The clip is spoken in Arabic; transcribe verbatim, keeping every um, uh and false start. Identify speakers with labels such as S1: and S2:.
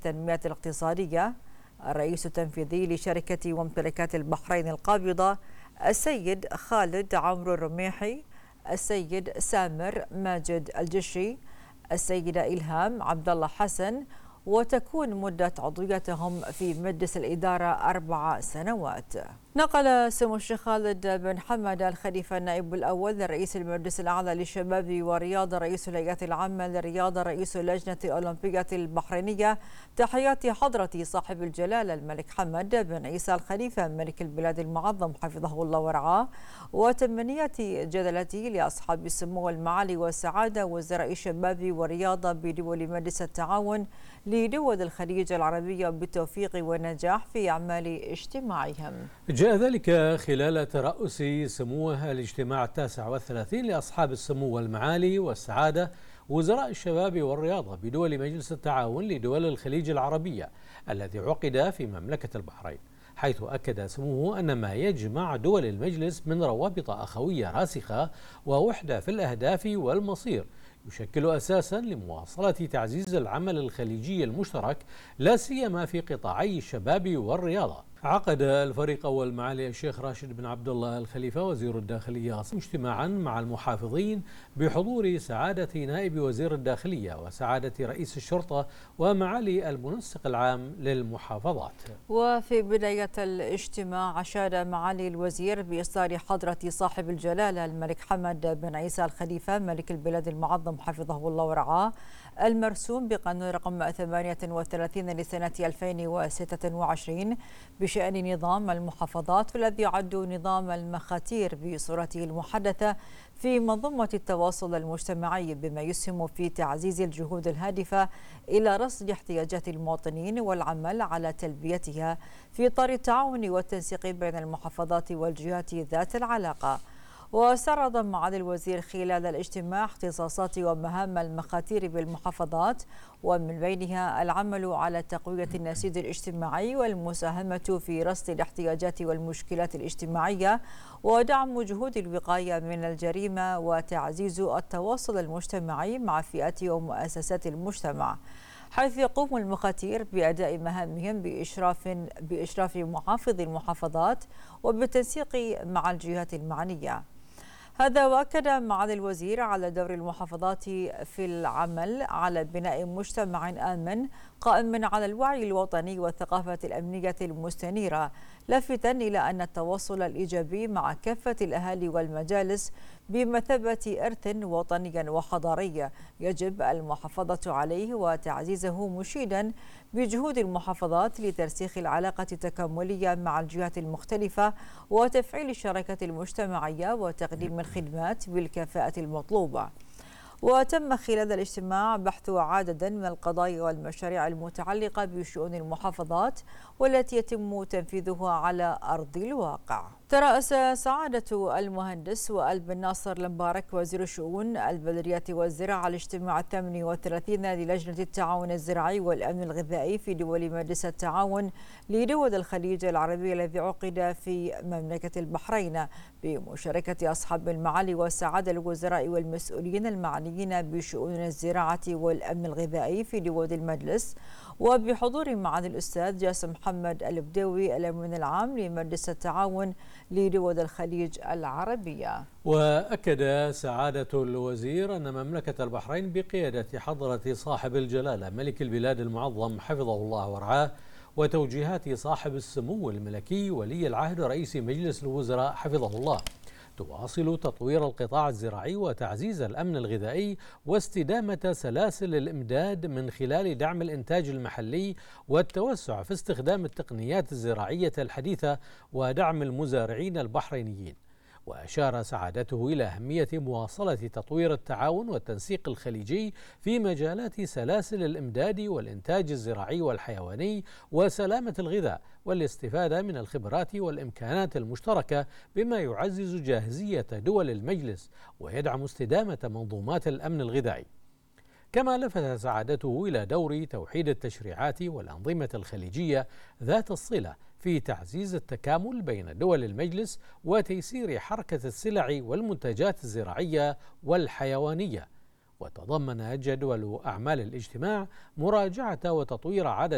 S1: للتنمية الاقتصادية، الرئيس التنفيذي لشركة ممتلكات البحرين القابضة السيد خالد عمرو الرميحي، السيد سامر ماجد الجشي، السيدة إلهام عبد الله حسن، وتكون مدة عضويتهم في مجلس الإدارة أربع سنوات. نقل سمو الشيخ خالد بن حمد الخليفة النائب الأول لرئيس المجلس الأعلى للشباب والرياضة رئيس الهيئة العامة للرياضة رئيس اللجنة الأولمبية البحرينية تحيات حضرة صاحب الجلالة الملك حمد بن عيسى الخليفة ملك البلاد المعظم حفظه الله ورعاه، وتمنيات جلالته لأصحاب السمو والمعالي والسعادة وزراء الشباب والرياضة بدول مجلس التعاون لدول الخليج العربية بالتوفيق والنجاح في أعمال اجتماعهم.
S2: جاء ذلك خلال ترأس سموه الاجتماع التاسع والثلاثين لأصحاب السمو والمعالي والسعادة وزراء الشباب والرياضة بدول مجلس التعاون لدول الخليج العربية الذي عقد في مملكة البحرين، حيث أكد سموه أن ما يجمع دول المجلس من روابط أخوية راسخة ووحدة في الأهداف والمصير يشكل أساسا لمواصلة تعزيز العمل الخليجي المشترك لا سيما في قطاعي الشباب والرياضة. عقد الفريق أول معالي الشيخ راشد بن عبد الله الخليفة وزير الداخلية اجتماعا مع المحافظين بحضور سعادة نائب وزير الداخلية وسعادة رئيس الشرطة ومعالي المنسق العام للمحافظات.
S1: وفي بداية الاجتماع أشاد معالي الوزير بإصدار حضرة صاحب الجلالة الملك حمد بن عيسى الخليفة ملك البلاد المعظم حفظه الله ورعاه المرسوم بقانون رقم ثمانية وثلاثين لسنة ألفين وستة وعشرين بشأن نظام المحافظات، والذي يعد نظام المخاتير بصورته المحدثة في منظومة التواصل المجتمعي، بما يسهم في تعزيز الجهود الهادفة إلى رصد احتياجات المواطنين والعمل على تلبيتها في إطار التعاون والتنسيق بين المحافظات والجهات ذات العلاقة. واستعرض معالي الوزير خلال الاجتماع اختصاصات ومهام المخاتير بالمحافظات، ومن بينها العمل على تقوية النسيج الاجتماعي والمساهمة في رصد الاحتياجات والمشكلات الاجتماعية ودعم جهود الوقاية من الجريمة وتعزيز التواصل المجتمعي مع فئات ومؤسسات المجتمع، حيث يقوم المخاتير بأداء مهامهم بإشراف بإشراف محافظ المحافظات وبالتنسيق مع الجهات المعنية. هذا وأكد معالي الوزير على دور المحافظات في العمل على بناء مجتمع آمن قائم على الوعي الوطني والثقافة الأمنية المستنيرة، لافتا إلى أن التواصل الإيجابي مع كافة الأهالي والمجالس بمثابة إرث وطني وحضاري يجب المحافظة عليه وتعزيزه، مشيدا بجهود المحافظات لترسيخ العلاقة التكاملية مع الجهات المختلفة وتفعيل الشراكة المجتمعية وتقديم الخدمات بالكفاءة المطلوبة. وتم خلال الاجتماع بحث عدد من القضايا والمشاريع المتعلقة بشؤون المحافظات والتي يتم تنفيذها على أرض الواقع. ترأس سعادة المهندس وائل بن ناصر المبارك وزير الشؤون البلدية والزراعة الاجتماع الثامن والثلاثين للجنة التعاون الزراعي والأمن الغذائي في دول مجلس التعاون لدول الخليج العربي الذي عقد في مملكة البحرين بمشاركة أصحاب المعالي والسعادة الوزراء والمسؤولين المعنيين بشؤون الزراعة والأمن الغذائي في دول المجلس، وبحضور معالي الأستاذ جاسم محمد البدوي الأمين العام لمجلس التعاون لدول الخليج العربية.
S2: وأكد سعادة الوزير أن مملكة البحرين بقيادة حضرة صاحب الجلالة ملك البلاد المعظم حفظه الله ورعاه وتوجيهات صاحب السمو الملكي ولي العهد رئيس مجلس الوزراء حفظه الله تواصل تطوير القطاع الزراعي وتعزيز الأمن الغذائي واستدامة سلاسل الإمداد من خلال دعم الإنتاج المحلي والتوسع في استخدام التقنيات الزراعية الحديثة ودعم المزارعين البحرينيين. وأشار سعادته إلى أهمية مواصلة تطوير التعاون والتنسيق الخليجي في مجالات سلاسل الإمداد والإنتاج الزراعي والحيواني وسلامة الغذاء والاستفادة من الخبرات والإمكانات المشتركة، بما يعزز جاهزية دول المجلس ويدعم استدامة منظومات الأمن الغذائي. كما لفت سعادته إلى دور توحيد التشريعات والأنظمة الخليجية ذات الصلة في تعزيز التكامل بين دول المجلس وتيسير حركة السلع والمنتجات الزراعية والحيوانية. وتضمن جدول أعمال الاجتماع مراجعة وتطوير عدد